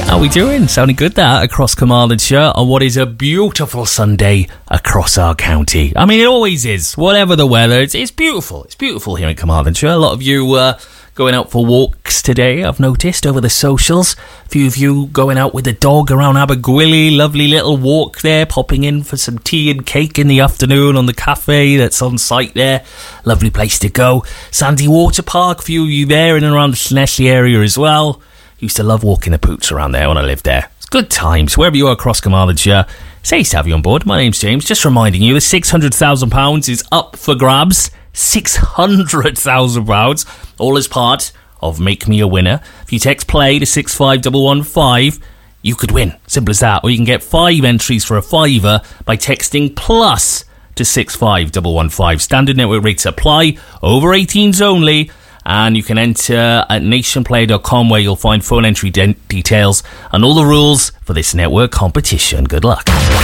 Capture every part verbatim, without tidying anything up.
How we doing? Sounding good that across Carmarthenshire on what is a beautiful Sunday across our county. I mean, it always is. Whatever the weather, it's, it's beautiful. It's beautiful here in Carmarthenshire. A lot of you uh, going out for walks today, I've noticed, over the socials. A few of you going out with the dog around Abergwili. Lovely little walk there, popping in for some tea and cake in the afternoon on the cafe that's on site there. Lovely place to go. Sandy Water Park, a few of you there in and around the Llanelli area as well. Used to love walking the poots around there when I lived there. It's good times. Wherever you are across Carmarthenshire, it's nice to have you on board. My name's James. Just reminding you, the six hundred thousand pounds is up for grabs. six hundred thousand pounds. All as part of Make Me a Winner. If you text play to six five one one five, you could win. Simple as that. Or you can get five entries for a fiver by texting plus to six five one one five. Standard network rates apply. Over eighteens only. And you can enter at nation player dot com where you'll find phone entry de- details and all the rules for this network competition. Good luck.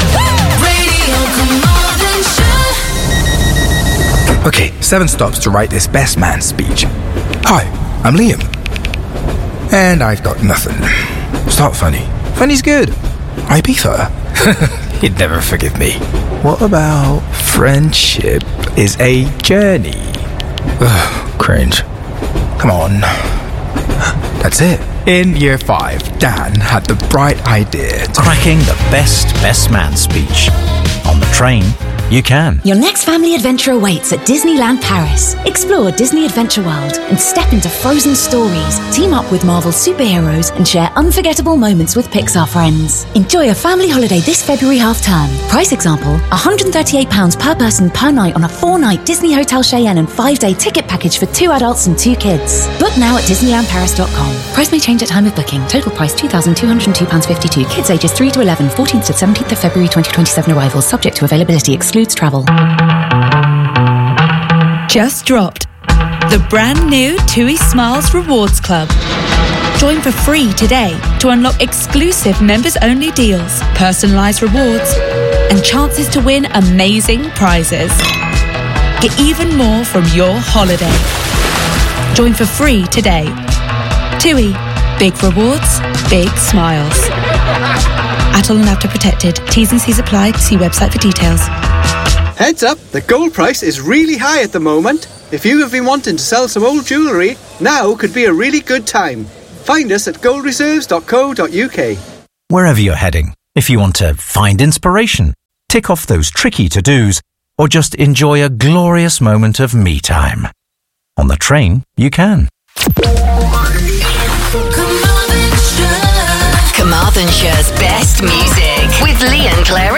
Okay, seven stops to write this best man speech. Hi, I'm Liam. And I've got nothing. Start funny. Funny's good. Ibiza. You'd never forgive me. What about friendship is a journey? Ugh, cringe. Come on. That's it. In year five, Dan had the bright idea to cracking the best best man speech. On the train, you can. Your next family adventure awaits at Disneyland Paris. Explore Disney Adventure World and step into frozen stories. Team up with Marvel superheroes and share unforgettable moments with Pixar friends. Enjoy a family holiday this February half-term. Price example, one hundred thirty-eight pounds per person per night on a four-night Disney Hotel Cheyenne and five-day ticket package for two adults and two kids. Book now at disneyland paris dot com. Price may change at time of booking. Total price two thousand two hundred two pounds fifty-two. Kids ages three to eleven, fourteenth to seventeenth of February twenty twenty-seven arrivals. Subject to availability. Excludes travel. Just dropped the brand new TUI Smiles Rewards Club. Join for free today to unlock exclusive members-only deals, personalised rewards, and chances to win amazing prizes. Get even more from your holiday. Join for free today. TUI. Big rewards, big smiles. Atoll and After Protected. T's and C's apply. See website for details. Heads up, the gold price is really high at the moment. If you have been wanting to sell some old jewellery, now could be a really good time. Find us at gold reserves dot co dot uk. Wherever you're heading, if you want to find inspiration, tick off those tricky to-dos, or just enjoy a glorious moment of me time. On the train, you can. Carmarthenshire's best music.